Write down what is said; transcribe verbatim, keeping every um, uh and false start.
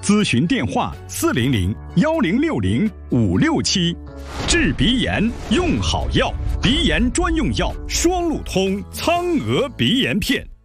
咨询电话：四零零幺零六零五六七。治鼻炎用好药，鼻炎专用药双鹿通苍娥鼻炎片。